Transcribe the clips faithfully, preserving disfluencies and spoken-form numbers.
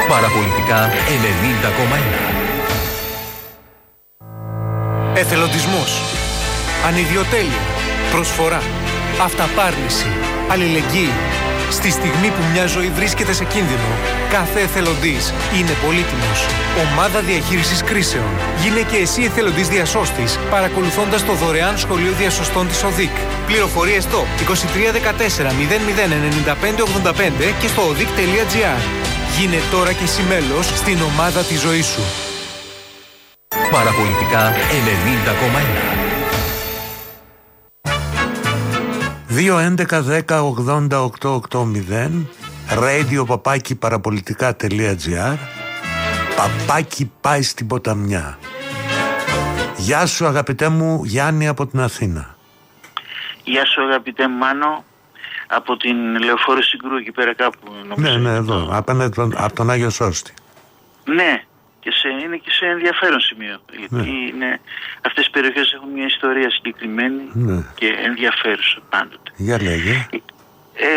Παραπολιτικά ενενήντα κόμμα ένα. Εθελοντισμός, ανιδιοτέλεια, προσφορά, αυταπάρνηση, αλληλεγγύη. Στη στιγμή που μια ζωή βρίσκεται σε κίνδυνο, κάθε εθελοντής είναι πολύτιμος. Ομάδα Διαχείρισης Κρίσεων. Γίνε και εσύ εθελοντής διασώστης, παρακολουθώντας το δωρεάν σχολείο διασωστών της ΟΔΙΚ. Πληροφορίες στο είκοσι τρία δεκατέσσερα μηδέν μηδέν ενενήντα πέντε ογδόντα πέντε και στο οδικ τελεία τζι άρ. Γίνε τώρα και εσύ μέλος στην ομάδα της ζωής σου. Παραπολιτικά ενενήντα κόμμα ένα. δύο έντεκα δέκα ογδόντα οκτώ ογδόντα radio παπάκι παραπολιτικά τελεία τζι άρ. Παπάκι πάει στην ποταμιά. Γεια σου αγαπητέ μου Γιάννη από την Αθήνα. Γεια σου αγαπητέ Μάνο από την Λεωφόρο Συγκρού εκεί πέρα κάπου. Ναι, ναι, εδώ, απέναντι τον, από τον Άγιο Σώστη. Ναι, και σε, είναι και σε ενδιαφέρον σημείο. Γιατί Ναι. είναι, αυτές οι περιοχές έχουν μια ιστορία συγκεκριμένη, ναι, και ενδιαφέρουσα πάντοτε. Για λέγε. Ε,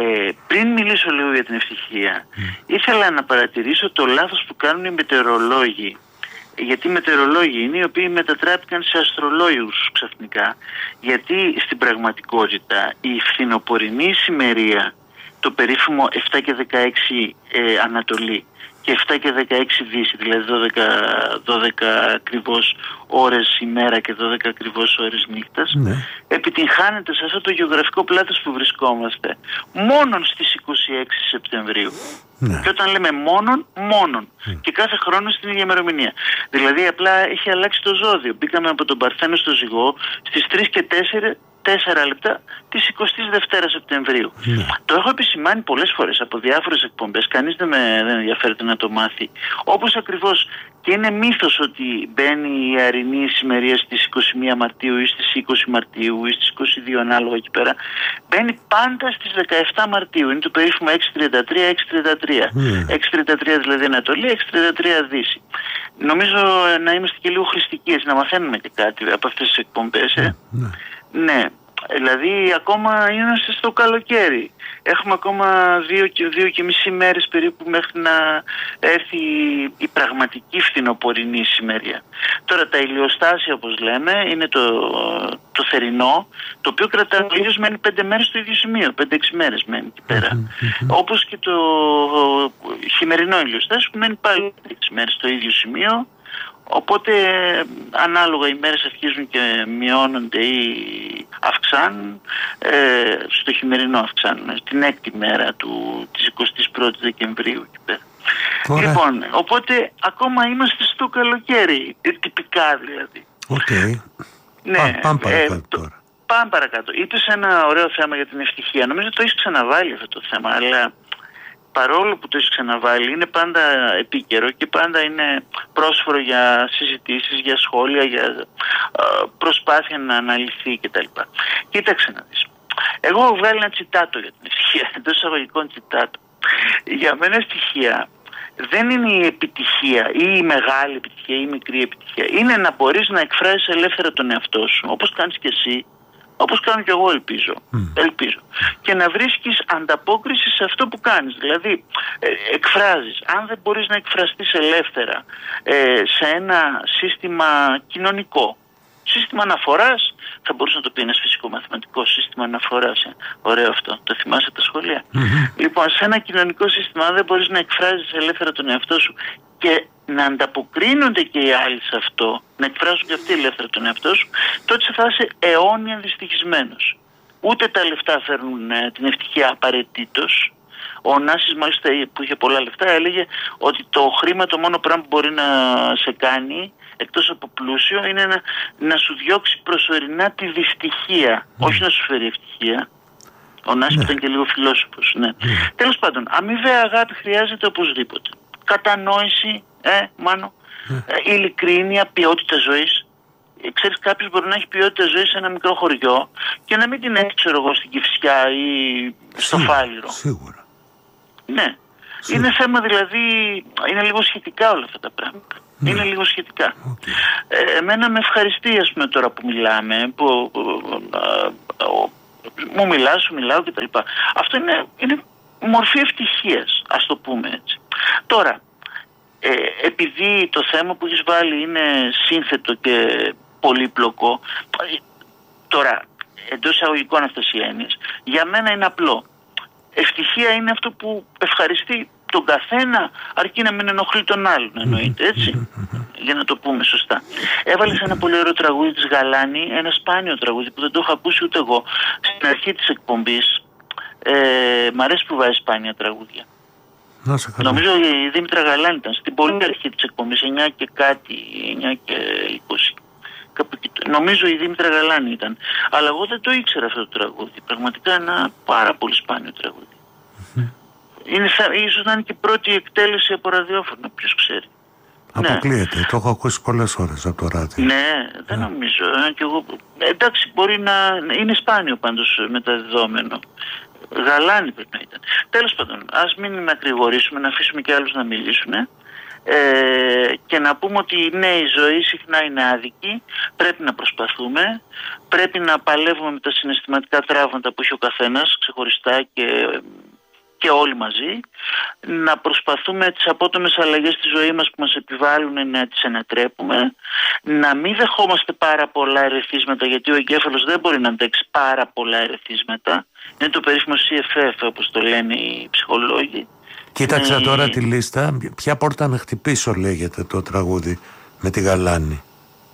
πριν μιλήσω λίγο για την ευτυχία, mm. ήθελα να παρατηρήσω το λάθος που κάνουν οι μετεωρολόγοι. Γιατί οι μετεωρολόγοι είναι οι οποίοι μετατράπηκαν σε αστρολόγους ξαφνικά. Γιατί στην πραγματικότητα η φθινοπορεινή ησημερία, το περίφημο επτά και δεκαέξι ε, Ανατολή και επτά και δεκαέξι Δύση, δηλαδή δώδεκα, δώδεκα ακριβώς ώρες ημέρα και δώδεκα ακριβώς ώρες νύχτας, ναι, επιτυγχάνεται σε αυτό το γεωγραφικό πλάτος που βρισκόμαστε μόνον στις είκοσι έξι Σεπτεμβρίου. Ναι. Και όταν λέμε μόνον, μόνον. Mm. Και κάθε χρόνο στην ίδια ημερομηνία. Δηλαδή απλά έχει αλλάξει το ζώδιο. Μπήκαμε από τον Παρθένο στο Ζυγό στις τρεις και τέσσερα λεπτά της εικοστής δεύτερης Σεπτεμβρίου. Mm. Το έχω επισημάνει πολλές φορές από διάφορες εκπομπές. Κανείς δεν, με, δεν ενδιαφέρεται να το μάθει. Όπως ακριβώς και είναι μύθος ότι μπαίνει η αρινή ησημερία στις είκοσι μία Μαρτίου ή στις είκοσι Μαρτίου ή στις είκοσι δύο ανάλογα εκεί πέρα. Μπαίνει πάντα στις δεκαεπτά Μαρτίου. Είναι το περίφημο έξι τριάντα τρία έξι τριάντα τρία. Mm. έξι τριάντα τρία δηλαδή Ανατολή, έξι τριάντα τρία Δύση. Νομίζω να είμαστε και λίγο χρηστικοί, να μαθαίνουμε και κάτι από αυτές τις εκπομπές. Ε. Mm. Ναι. Δηλαδή ακόμα είμαστε στο καλοκαίρι. Έχουμε ακόμα δύο και, δύο και μισή μέρες περίπου μέχρι να έρθει η πραγματική φθινοπορεινή ησημερία. Τώρα τα ηλιοστάσια, όπως λέμε, είναι το, το θερινό, το οποίο κρατάει ο ήλιος, μένει πέντε μέρες στο ίδιο σημείο, πέντε έξι μέρες μένει εκεί πέρα. Όπως και το χειμερινό ηλιοστάσιο που μένει πάλι πέντε έξι μέρες στο ίδιο σημείο. Οπότε ανάλογα οι μέρες αρχίζουν και μειώνονται ή αυξάνουν, ε, στο χειμερινό αυξάνουν, στην έκτη μέρα του, της εικοστής πρώτης Δεκεμβρίου εκεί πέρα. Ωραία. Λοιπόν, οπότε ακόμα είμαστε στο καλοκαίρι, τυπικά δηλαδή. Οκ. Okay. Ναι, πάμε παρακάτω ε, τώρα. Πάμε παρακάτω. Είπες ένα ωραίο θέμα για την ευτυχία. Νομίζω το έχεις ξαναβάλει αυτό το θέμα, αλλά παρόλο που το έχεις ξαναβάλει, είναι πάντα επίκαιρο και πάντα είναι πρόσφορο για συζητήσεις, για σχόλια, για uh, προσπάθεια να αναλυθεί κτλ. Κοίταξε να δεις. Εγώ έχω βγάλει ένα τσιτάτο για την ευτυχία, εντός εισαγωγικών τσιτάτο. Για μένα ευτυχία δεν είναι η επιτυχία ή η μεγάλη επιτυχία ή η μικρή επιτυχία. Είναι να μπορείς να εκφράσεις ελεύθερα τον εαυτό σου, όπως κάνεις και εσύ, όπως κάνω και εγώ ελπίζω, mm. ελπίζω. Και να βρίσκεις ανταπόκριση σε αυτό που κάνεις. Δηλαδή ε, εκφράζεις. Αν δεν μπορείς να εκφραστείς ελεύθερα ε, σε ένα σύστημα κοινωνικό, σύστημα αναφοράς, θα μπορούσε να το πει ένας φυσικό-μαθηματικό σύστημα αναφοράς. Ε. Ωραίο αυτό. Το θυμάσαι τα σχολεία. Mm-hmm. Λοιπόν, σε ένα κοινωνικό σύστημα, αν δεν μπορείς να εκφράζεις ελεύθερα τον εαυτό σου και να ανταποκρίνονται και οι άλλοι σε αυτό, να εκφράζουν και αυτοί ελεύθερα τον εαυτό σου, τότε θα είσαι αιώνια δυστυχισμένος. Ούτε τα λεφτά φέρνουν ε, την ευτυχία απαραίτητος. Ο Νάσης, μάλιστα, που είχε πολλά λεφτά, έλεγε ότι το χρήμα το μόνο πράγμα που μπορεί να σε κάνει, εκτός από πλούσιο, είναι να, να σου διώξει προσωρινά τη δυστυχία, mm. όχι να σου φέρει ευτυχία. Ο Νάσης mm. ήταν και λίγο φιλόσοφος. Ναι. Mm. Τέλος πάντων, αμοιβαία αγάπη χρειάζεται οπωσδήποτε. Κατανόηση, ε, Μάνο, mm. ε, ειλικρίνεια, ποιότητα ζωής. Ε, ξέρεις, κάποιος μπορεί να έχει ποιότητα ζωής σε ένα μικρό χωριό και να μην την έχει, ξέρω εγώ, στην Κηφισιά ή στο Σίγουρα, Φάληρο. Σίγουρα. Ναι. Σίγουρα. Είναι θέμα δηλαδή, είναι λίγο σχετικά όλα αυτά τα πράγματα. Ναι. Είναι λίγο σχετικά. Okay. Ε, εμένα με ευχαριστεί, ας πούμε, τώρα που μιλάμε, που, που, που μου μιλάς, σου μιλάω κτλ. Αυτό είναι, είναι μορφή ευτυχίας, ας το πούμε έτσι. Τώρα, ε, επειδή το θέμα που έχεις βάλει είναι σύνθετο και πολύπλοκο, τώρα, εντός εισαγωγικών αυτές οι έννοιες, για μένα είναι απλό. Ευτυχία είναι αυτό που ευχαριστεί τον καθένα, αρκεί να μην ενοχλεί τον άλλον, εννοείται, έτσι, για να το πούμε σωστά. Έβαλες ένα πολύ ωραίο τραγούδι της Γαλάνη, ένα σπάνιο τραγούδι που δεν το έχω ακούσει ούτε εγώ, στην αρχή της εκπομπής. Ε, μ' αρέσει που βάζει σπάνια τραγούδια. Νομίζω η Δήμητρα Γαλάνη ήταν στην πολύ αρχή της εκπομπής, εννιά και κάτι, εννιά και είκοσι. Νομίζω η Δήμητρα Γαλάνη ήταν. Αλλά εγώ δεν το ήξερα αυτό το τραγούδι. Πραγματικά ένα πάρα πολύ σπάνιο τραγούδι. Mm-hmm. Είναι, ίσως να είναι και η πρώτη εκτέλεση από ραδιόφωνο, ποιος ξέρει. Αποκλείεται, ναι. Το έχω ακούσει πολλές ώρες από το ράδιο. Ναι, δεν yeah. νομίζω. Ε, και εγώ, εντάξει, μπορεί να είναι σπάνιο πάντως μεταδεδομένο. Γαλάνη πρέπει να ήταν. Τέλος πάντων, ας μην ακρηγορήσουμε, να αφήσουμε και άλλους να μιλήσουν. Ε, και να πούμε ότι ναι, η ζωή συχνά είναι άδικη, πρέπει να προσπαθούμε, πρέπει να παλεύουμε με τα συναισθηματικά τραύματα που έχει ο καθένας ξεχωριστά και, και όλοι μαζί, να προσπαθούμε τις απότομες αλλαγές στη ζωή μας που μας επιβάλλουν να τις ανατρέπουμε, να μην δεχόμαστε πάρα πολλά ερεθίσματα, γιατί ο εγκέφαλος δεν μπορεί να αντέξει πάρα πολλά ερεθίσματα, είναι το περίφημο σι εφ εφ όπως το λένε οι ψυχολόγοι. Κοίταξα τώρα τη λίστα. Ποια πόρτα να χτυπήσω λέγεται το τραγούδι με τη Γαλάνη.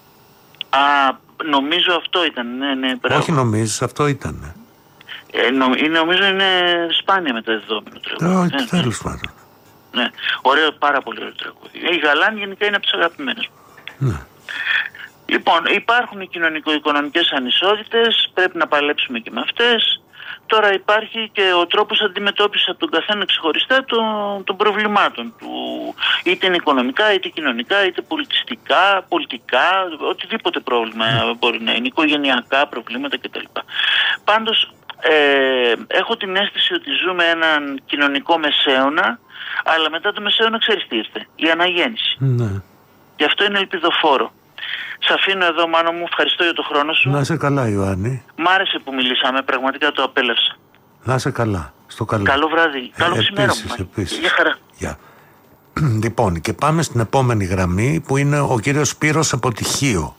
Α, νομίζω αυτό ήταν. Ναι, ναι, όχι νομίζεις, αυτό ήταν. Ε, νο, νομίζω είναι σπάνια μεταδεδομένο τραγούδι. Όχι, ναι, τέλος πάντων. Ναι, ωραίο, πάρα πολύ ωραίο τραγούδι. Η Γαλάνη γενικά είναι από τις αγαπημένες μου. Ναι. Λοιπόν, υπάρχουν οι κοινωνικο-οικονομικές ανισότητες, πρέπει να παλέψουμε και με αυτές. Τώρα υπάρχει και ο τρόπος αντιμετώπισης από τον καθένα ξεχωριστά των, των προβλημάτων του, είτε είναι οικονομικά, είτε κοινωνικά, είτε πολιτιστικά, πολιτικά, οτιδήποτε πρόβλημα μπορεί να είναι, οικογενειακά προβλήματα κτλ. Πάντως, ε, έχω την αίσθηση ότι ζούμε έναν κοινωνικό μεσαίωνα, αλλά μετά το μεσαίωνα ξέρεις τι ήρθε, η αναγέννηση. Ναι. Και αυτό είναι ελπιδοφόρο. Σ' αφήνω εδώ, Μάνο μου, ευχαριστώ για το χρόνο σου. Να είσαι καλά, Ιωάννη. Μ' άρεσε που μιλήσαμε, πραγματικά το απέλευσα. Να είσαι καλά, στο καλό. Καλό βράδυ, καλό ε, ξημέρωμα. Επίσης, επίσης. Γεια χαρά. Γεια. Λοιπόν, και πάμε στην επόμενη γραμμή που είναι ο κύριος Σπύρος από Τυχείο.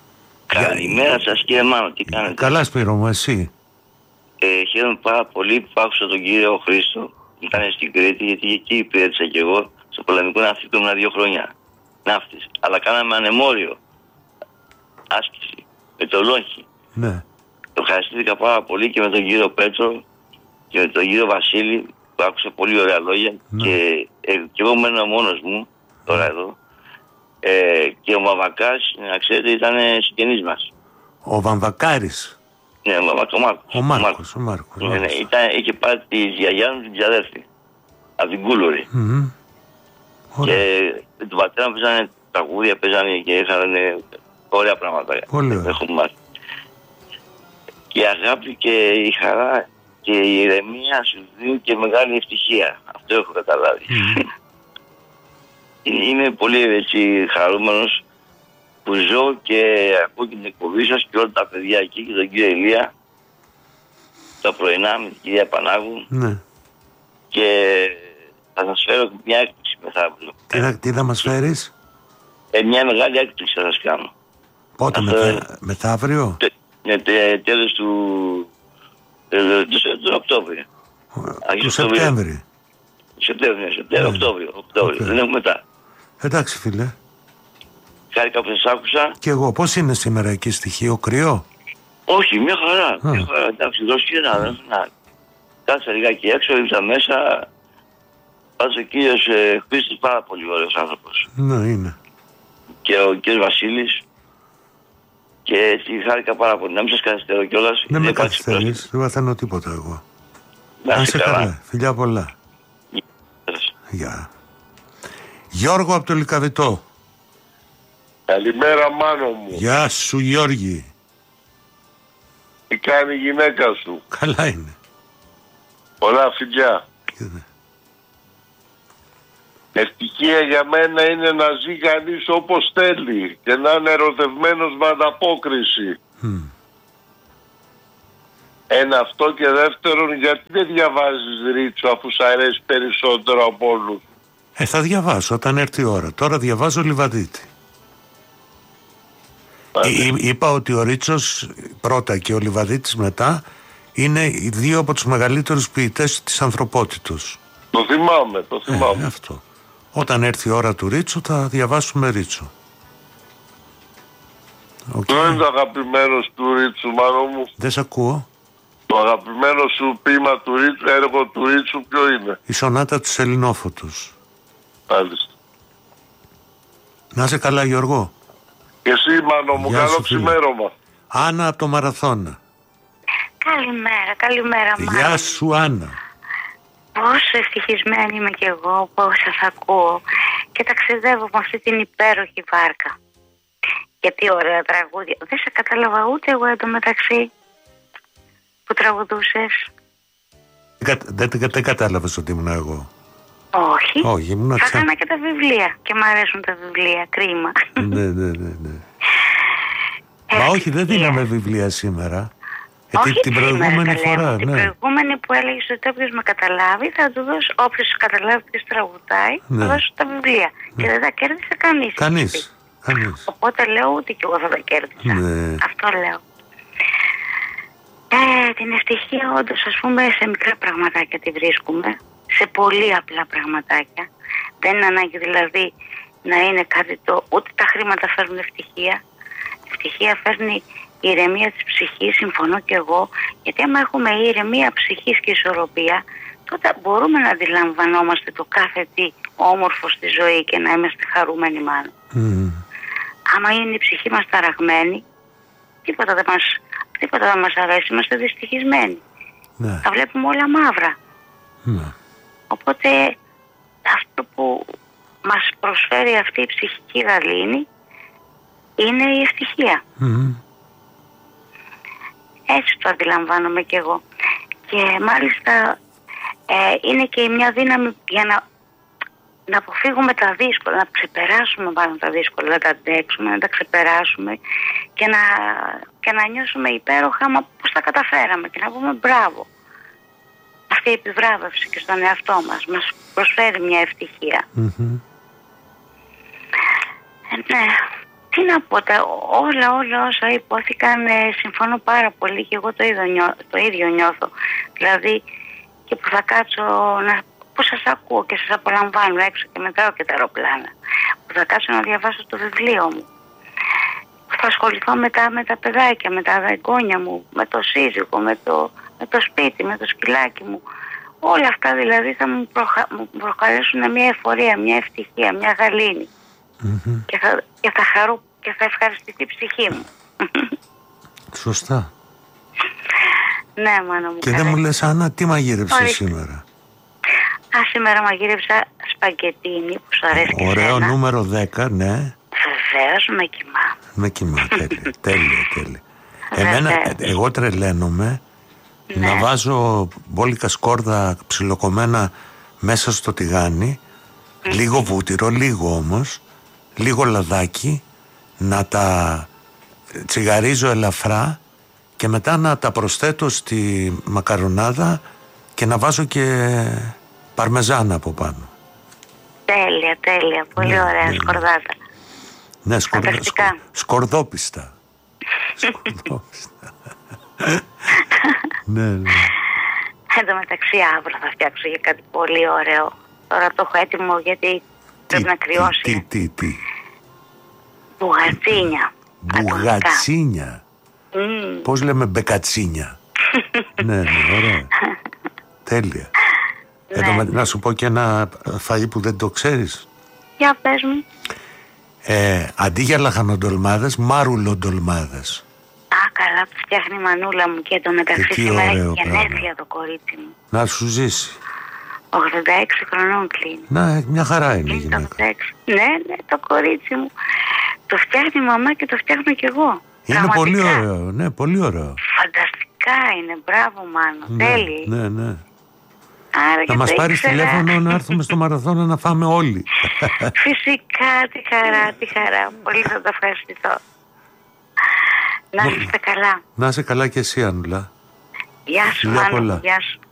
Καλημέρα σας κύριε Μάνο, τι κάνετε? Καλά Σπύρο μου, εσύ? Ε, χαίρομαι πάρα πολύ που άκουσα τον κύριο Χρήστο που ήταν στην Κρήτη, γιατί εκεί υπηρέτησα κι εγώ στο πολεμικό ναυτικό, ήμουν δύο χρόνια ναύτης. Αλλά κάναμε ανεμόριο άσκηση με το λόγχη. Ναι. Το ευχαριστήθηκα πάρα πολύ και με τον κύριο Πέτρο και με τον κύριο Βασίλη που άκουσα πολύ ωραία λόγια. Ναι. Και, ε, και εγώ μένω μόνος μου τώρα εδώ. Ε, και ο Βαμβακάς, να ξέρετε, ήταν συγγενής μας. Ο Βαμβακάρης. Ναι, ο Μάρκος. Ο Μάρκος. Ο Μάρκος. Ο Μάρκος. Ναι, ναι, ήταν, είχε πάρει τη γιαγιά μου την ξαδέρφη. Από την Κούλουρη. Mm-hmm. Και με τον πατέρα μου παίζανε τραγούδια, παίζανε και είχαν ωραία πράγματα. Πολύ ωραία. Έχουμε μάθει. Και η αγάπη και η χαρά και η ηρεμία σου δίνουν και μεγάλη ευτυχία. Αυτό έχω καταλάβει. Mm. Είμαι πολύ έτσι χαρούμενος που ζω και ακούω και την εκπομπή σας και όλα τα παιδιά εκεί και τον κύριο Ηλία τα πρωινά με την κυρία Πανάγου. Ναι. Και θα σας φέρω μια έκπληξη μεθαύριο. Τι να, τι να μας φέρεις? Ε, μια μεγάλη έκπληξη θα σας κάνω. Πότε, αυτό, μεθα... μεθαύριο? Τε, ναι, τε, τέλος του, τε, του, του Οκτώβριο. Του Σεπτέμβρη. Σεπτέμβριο, ναι, Σεπτέμβριο, Οκτώβριο. Οκτώβριο. Okay. Δεν έχουμε μετά. Εντάξει φίλε. Χάρηκα που σας άκουσα. Και εγώ. Πώς είναι σήμερα εκεί στοιχείο, κρυό? Όχι, μια χαρά. Μια χαρά. Εντάξει, δόσκυρα. Κάτσα λιγάκι έξω, ήρθα μέσα. Πάντως ο κύριος ε, Χρήστος πάρα πολύ ωραίος άνθρωπος. Ναι, είναι. Και ο κύριος Βασίλης. Και έτσι χάρηκα πάρα πολύ. Να μην σας καθυστερώ κιόλας. Δεν με καθυστερείς, δεν μαθαίνω τίποτα εγώ. Να είσαι καλά. καλά. Φιλιά πολλά. Γεια. Γιώργο από το Λυκαβητό. Καλημέρα Μάνο μου. Γεια σου Γιώργη. Τι κάνει η γυναίκα σου? Καλά είναι. Πολλά φιλιά. Ναι. Ευτυχία για μένα είναι να ζει κανείς όπως θέλει και να είναι ερωτευμένος με ανταπόκριση. Mm. Ένα αυτό, και δεύτερον, γιατί δεν διαβάζεις Ρίτσο αφού σ' αρέσει περισσότερο από όλους? Ε, θα διαβάσω όταν έρθει η ώρα. Τώρα διαβάζω Λιβαδίτη. Εί, είπα ότι ο Ρίτσος πρώτα και ο Λιβαδίτης μετά είναι οι δύο από τους μεγαλύτερους ποιητές της ανθρωπότητος. Το θυμάμαι, το θυμάμαι. Ε, αυτό. Όταν έρθει η ώρα του Ρίτσου θα διαβάσουμε Ρίτσο. Okay. Ποιο είναι το αγαπημένο του Ρίτσου, Μάνο μου? Δεν σ' ακούω. Το αγαπημένο σου ποίημα του Ρίτσου, έργο του Ρίτσου ποιο είναι? Η σονάτα του Ελληνόφωτος. Μάλιστα. Να είσαι καλά, Γιώργο. Και εσύ, Μάνο μου, καλό ξημέρωμα. Άννα από το Μαραθώνα. Καλημέρα, καλημέρα, Μάνο. Γεια σου, Άννα. Πόσο ευτυχισμένη είμαι κι εγώ που σας ακούω και ταξιδεύω με αυτή την υπέροχη βάρκα. Και τι ωραία τραγούδια. Δεν σε κατάλαβα ούτε εγώ εντωμεταξύ που τραγουδούσες. Δεν, δεν, δεν κατάλαβες ότι ήμουν εγώ. Όχι. Όχι, ήμουν θα έκανα και τα βιβλία και μου αρέσουν τα βιβλία. Κρίμα. Ναι, ναι, ναι, ναι. Μα όχι, δεν δίναμε βιβλία σήμερα. Όχι την προηγούμενη φορά, ναι. Την προηγούμενη που έλεγε ότι όποιος με καταλάβει θα του δώσω, όποιος καταλάβει ποιος τραγουδάει, ναι. θα δώσω τα βιβλία. Ναι. Και δεν τα κέρδισε κανείς. Κανείς. Κανείς. Οπότε λέω ούτε κι εγώ θα τα κέρδισα. Ναι. Αυτό λέω. Ε, την ευτυχία όντως, ας πούμε, σε μικρά πραγματάκια τη βρίσκουμε. Σε πολύ απλά πραγματάκια. Δεν είναι ανάγκη δηλαδή να είναι κάτι το... Ούτε τα χρήματα φέρνουν ευτυχία. Ευτυχία φέρνει η ηρεμία της ψυχής, συμφωνώ και εγώ. Γιατί άμα έχουμε ηρεμία ψυχής και ισορροπία, τότε μπορούμε να αντιλαμβανόμαστε το κάθε τι όμορφο στη ζωή και να είμαστε χαρούμενοι μάλλον. Mm. Άμα είναι η ψυχή μας ταραγμένη, τίποτα δεν μας, τίποτα δεν μας αρέσει, είμαστε δυστυχισμένοι. Ναι. Θα βλέπουμε όλα μαύρα. Ναι. Οπότε αυτό που μας προσφέρει αυτή η ψυχική γαλήνη είναι η ευτυχία. Mm. Έτσι το αντιλαμβάνομαι κι εγώ. Και μάλιστα ε, είναι και μια δύναμη για να, να αποφύγουμε τα δύσκολα, να ξεπεράσουμε μάλλον τα δύσκολα, να τα αντέξουμε, να τα ξεπεράσουμε και να, και να νιώσουμε υπέροχα μα πώς τα καταφέραμε και να πούμε μπράβο. Αυτή η επιβράβευση και στον εαυτό μας μας προσφέρει μια ευτυχία. Mm-hmm. Ε, ναι. Τι να πω, τα, όλα όλα όσα υπόθηκαν ε, συμφωνώ πάρα πολύ και εγώ το ίδιο, νιώ, το ίδιο νιώθω. Δηλαδή και που θα κάτσω να, που σας ακούω και σας απολαμβάνω έξω και μετράω και τα αεροπλάνα. Που θα κάτσω να διαβάσω το βιβλίο μου. Που θα ασχοληθώ μετά με τα παιδάκια, με τα εγγόνια μου, με το σύζυγο, με το, με το σπίτι, με το σκυλάκι μου. Όλα αυτά δηλαδή θα μου, προχα, μου προκαλέσουν μια εφορία, μια ευτυχία, μια γαλήνη. Mm-hmm. Και, θα, και θα χαρώ και θα ευχαριστηθεί η ψυχή μου. Σωστά. Ναι, μάνα μου. Και δεν μου λες, Άννα, τι μαγείρεψες Ορίστε. σήμερα? Α, σήμερα μαγείρεψα σπαγκετίνι που σου αρέσει και ωραίο εσένα. Νούμερο δέκα, ναι. Βεβαίως, με κοιμά. Με κοιμά, τέλεια, τέλεια, τέλεια. Εμένα, εγώ τρελαίνομαι ναι. να βάζω μπόλικα σκόρδα ψιλοκομμένα μέσα στο τηγάνι, mm. λίγο βούτυρο, λίγο όμως, λίγο λαδάκι, να τα τσιγαρίζω ελαφρά και μετά να τα προσθέτω στη μακαρονάδα και να βάζω και παρμεζάνα από πάνω. Τέλεια, τέλεια, πολύ ναι, ωραία ναι, σκορδάτα. Ναι, σκορδο, σκο, σκορδόπιστα. Σκορδόπιστα. Ναι, ναι. Εν τω μεταξύ αύριο θα φτιάξω για κάτι πολύ ωραίο. Τώρα το έχω έτοιμο γιατί τι, πρέπει να κρυώσει. Τι, τι, τι. Μπουγατσίνια. Μπουγατσίνια. Mm. Πώς λέμε μπεκατσίνια. Ναι, ναι, ωραία. Τέλεια. Ναι. Εδώ, να σου πω και ένα φαΐ που δεν το ξέρεις. Για πες μου. Ε, αντί για λαχανοντολμάδες, μάρουλοντολμάδες. Α, καλά, που φτιάχνει η μανούλα μου και το μεταξύ σήμερα έχει γενέθλια το κορίτσι μου. Να σου ζήσει. ογδόντα έξι χρονών κλείνει. Να, μια χαρά είναι η γυναίκα. ογδόντα έξι. Ναι, ναι, το κορίτσι μου. Το φτιάχνει η μαμά και το φτιάχνω κι εγώ. Είναι πραγματικά πολύ ωραίο, ναι, πολύ ωραίο. Φανταστικά είναι, μπράβο Μάνο, ναι, τέλει. Ναι, ναι. Άρα να μας πάρεις τηλέφωνο να έρθουμε στο Μαραθώνα να φάμε όλοι. Φυσικά, τι χαρά, τι χαρά. Πολύ θα το ευχαριστηθώ. Να είστε καλά. Να είσαι καλά και εσύ, Ανούλα. Γεια σου, Μάνο, γεια σου.